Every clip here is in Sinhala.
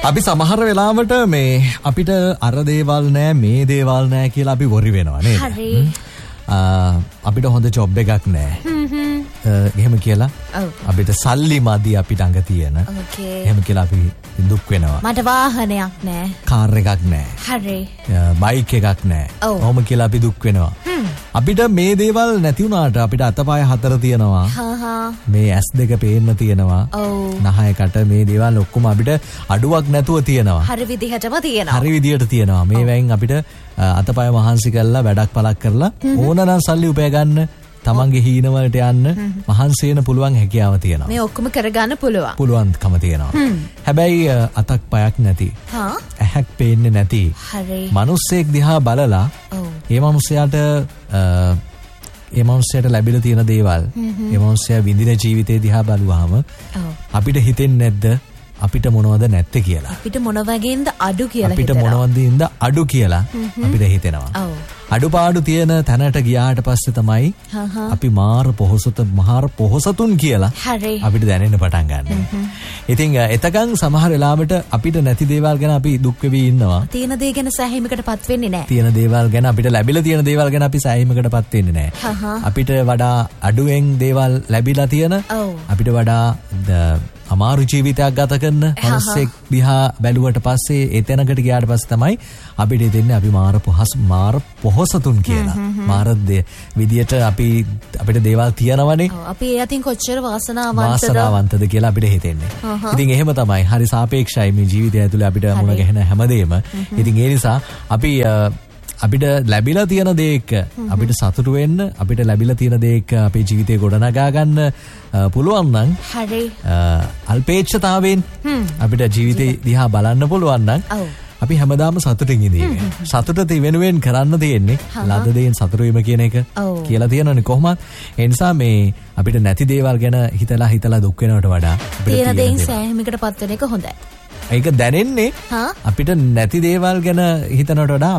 අපි සමහර වෙලාවට මේ අපිට අර දේවල් නෑ මේ දේවල් නෑ කියලා අපි වොරි වෙනවා නේද? හරි. අපිට හොඳ ජොබ් එකක් නෑ. එහෙම කියලා. අපිට සල්ලි මදි අපිට අඟ තියෙන. එහෙම කියලා අපි දුක් වෙනවා. මට වාහනයක් නෑ. කාර් එකක් නෑ. හරි. බයික් එකක් නෑ. ඔහොම කියලා අපි දුක් වෙනවා. අපිට මේ දේවල් නැති වුණාට අපිට අතපය හතර තියෙනවා. මේ ඇස් දෙක පේන්න තියෙනවා. නහයකට මේ දේවල් ඔක්කොම අපිට අඩුවක් නැතුව තියෙනවා. හරි විදිහටම තියෙනවා. හරි විදිහට තියෙනවා. මේ වෙයින් අපිට අතපය මහන්සි කරලා වැඩක් පළක් කරලා ඕනනම් සල්ලි උපය ගන්න, තමන්ගේ හීන වලට යන්න මහන්සි වෙන පුළුවන් හැකියාව තියෙනවා. මේ ඔක්කොම කරගන්න පුළුවන්. පුළුවන්කම තියෙනවා. හැබැයි අතක් පයක් නැති. ඇහක් පේන්නේ නැති. හරි. මිනිස්සෙක් දිහා බලලා ඒ මනුස්සයාට ලැබිලා තියෙන දේවල්, ඒ මනුස්සයා විඳින ජීවිතේ දිහා බලුවාම අපිට හිතෙන්නේ නැද්ද අපිට මොනවද නැත්තේ කියලා? අපිට මොන වගේන්ද අඩු කියලා අපිට මොනවදින්ද අඩු කියලා අපිට හිතෙනවා. අඩුපාඩු තියෙන තැනට ගියාට පස්සේ තමයි අපි මාර පොහොසතුන් කියලා අපිට දැනෙන්න පටන් ගන්න. ඉතින් එතකන් සමහර වෙලාවට අපිට නැති දේවල් ගැන අපි දුක් වෙවි ඉන්නවා. තියෙන දේ ගැන සෑහීමකටපත් වෙන්නේ නැහැ. තියෙන දේවල් ගැන අපිට ලැබිලා තියෙන දේවල් ගැන අපි සෑහීමකටපත් වෙන්නේ නැහැ. අපිට වඩා අඩුවෙන් දේවල් ලැබිලා තියෙන අපිට වඩා අමාරු ජීවිතයක් ගත කරන මිනිස්සෙක් දිහා බැලුවට පස්සේ ඒ තැනකට ගියාට පස්සේ තමයි අපිට දෙන්නේ අපි මාර පොහොසතුන් කියලා. මාර විදියට අපිට දේවල් තියනවනේ. අපි ඒ අතින් කොච්චර වාසනාවන්තද කියලා අපිට හිතෙන්නේ. ඉතින් එහෙම තමයි. හරි සාපේක්ෂයි මේ ජීවිතය ඇතුලේ අපිට මුණ ගැහෙන හැමදේම. ඉතින් ඒ නිසා අපිට ලැබිලා තියෙන දේ එක්ක අපිට සතුටු වෙන්න, අපිට ලැබිලා තියෙන දේ එක්ක අපේ ජීවිතේ ගොඩනගා ගන්න පුළුවන් නම් හරි අල්පේච්ඡතාවෙන් අපිට ජීවිතේ දිහා බලන්න පුළුවන් නම් අපි හැමදාම සතුටින් ඉඳීම. සතුට වෙනුවෙන් කරන්න තියෙන්නේ ලද දේෙන් සතුටු වීම කියන එක කියලා තියෙනවනේ කොහොමද? ඒ නිසා මේ අපිට නැති දේවල් ගැන හිතලා දුක් වෙනවට වඩා තියෙන දේෙන් සෑහීමකටපත් වෙන එක හොඳයි. ඒක දැනෙන්නේ අපිට නැති දේවල් ගැන හිතනවට වඩා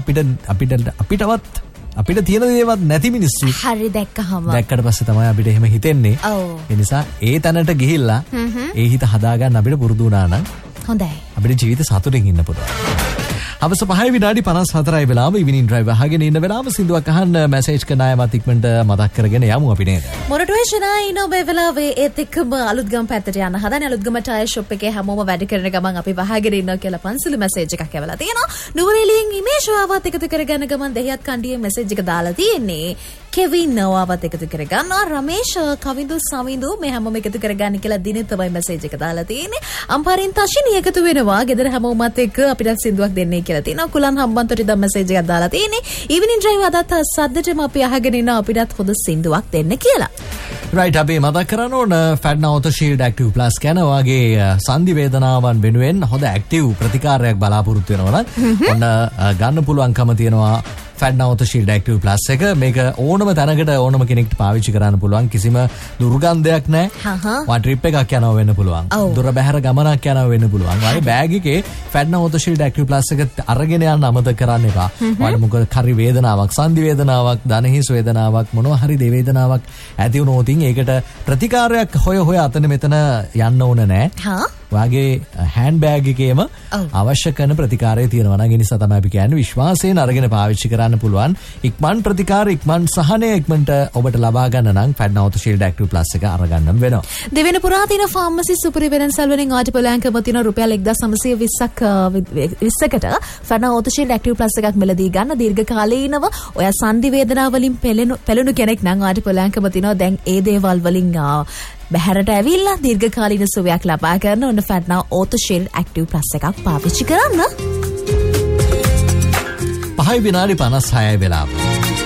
අපිට තියෙන දේවල් නැති මිනිස්සු හරි දැක්කට පස්සේ තමයි අපිට එහෙම හිතෙන්නේ. ඒ නිසා ඒ තැනට ගිහිල්ලා ඒ හිත හදාගන්න අපිට පුරුදු වුණා නම් හොඳයි. අපිට ජීවිත සතුටින් ඉන්න පුළුවන්. හවස 5 විනාඩි 54 වෙලාව ඉවිනින් ඩ්‍රයිව් අහගෙන ඉන්න වෙලාව සින්දුවක් අහන්න මැසේජ් කරන අයවත් ඉක්මනට මතක් කරගෙන යමු අපි නේද. මොනටුවේෂන් ආයි නොබේ වෙලාවේ ඒත් එක්කම අලුත්ගම පැත්තට යන්න හදන අලුත්ගම ටයර් ෂොප් එකේ හැමෝම වැඩ කරන ගමන් අපි වහගෙන ඉන්නවා කියලා පන්සල මැසේජ් එකක් ඇවිල්ලා තියෙනවා. නුවරඑළියෙන් ඉමේෂාවත් එකතු කරගෙන ගමන් දෙහියත් කණ්ඩියේ මැසේජ් එක දාලා තියෙන්නේ. කෙවින් නවාවත් එකතු කරගන්නවා. රමේෂ් කවිඳු සමිඳු මේ හැමෝම එකතු කරගන්න කියලා දිනේ තමයි මැසේජ් එක දාලා තියෙන්නේ. අම්පාරින් තෂිනි එකතු වෙනවා. ගෙදර හැමෝමත් එක්ක අපිට සින්දුවක් දෙන්නේ කියලා තියෙනවා. කුලන් හම්බන්තොට ඉඳන් මැසේජ් එකක් දාලා තියෙන්නේ. ඉවිනින් ඩ්‍රයිව් අදත් සද්දටම අපි අහගෙන ඉන්නවා අපිටත් හොඳ සින්දුවක් දෙන්න කියලා. රයිට් අපි මතක් කරන්න ඕන ෆැඩ්නා ඔතෝ ෂීල්ඩ් ඇක්ටිව් ප්ලස් කියන වගේ සංදි වේදනාවන් වෙනුවෙන් හොඳ ඇක්ටිව් ප්‍රතිකාරයක් බලාපොරොත්තු වෙනවා නම් ඔන්න ගන්න පුළුවන්කම තියෙනවා ෆැඩ්නා ඔතෝ ෂීල්ඩ් ඇක්ටිව් ප්ලස් එක. මේක ඕනම තැනකට ඕනම කෙනෙක්ට පාවිච්චි කරන්න පුළුවන්. කිසිම දුර්ගන්ධයක් නැහැ. වා ට්‍රිප් එකක් යනවා වෙන්න පුළුවන්. දුර බැහැර ගමනක් යනවා වෙන්න පුළුවන්. වගේ බෑග් එකේ ෆැඩ්නා ඔතෝ ෂීල්ඩ් ඇක්ටිව් ප්ලස් එක අරගෙන යන්න අමතක කරන්න එපා. ඔයාලා මොකද කරි වේදනාවක්, සංදි වේදනාවක්, දනහිස් වේදනාවක්, මොනවා හරි දේ වේදනාවක් ඇති වුණොත් ඒකට ප්‍රතිකාරයක් හොය අතන මෙතන යන්න ඕන නැහැ. ඔයාගේ හෑන්ඩ් බෑග් එකේම අවශ්‍ය කරන ප්‍රතිකාරය තියෙනවා නම් ඒ නිසා තමයි අපි කියන්නේ විශ්වාසයෙන් අරගෙන පාවිච්චි කරන්න පුළුවන්. ඉක්මන් ප්‍රතිකාර, ඉක්මන් සහනය ඉක්මනට ඔබට ලබා ගන්න නම් ෆැඩ්නා ඔතෝ ෂීල්ඩ් ඇක්ටිව් ප්ලස් එක අරගන්නම වෙනවා. දෙවෙනි පුරාතන ෆාමසි සුපිරි වෙනසල් වලින් ආටි පොලංකම තියෙන රුපියල් 1920කට ෆැඩ්නා ඔතෝ ෂීල්ඩ් ඇක්ටිව් ප්ලස් එකක් මෙලදී ගන්න. දීර්ඝ කාලීනව ඔය සංදි වේදනාව වලින් පෙළෙනු කෙනෙක් නම් ආටි පොලංකම තියෙනවා. දැන් ඒ දේවල් වලින් බහැරට ඇවිල්ලා දීර්ඝකාලීන සුවයක් ලබා ගන්න ඕන ෆැඩ්නා ඔතෝ ෂීල්ඩ් ඇක්ටිව් ප්ලස් එකක් පාවිච්චි කරන්න. 5 විනාඩි 56 වෙලාව.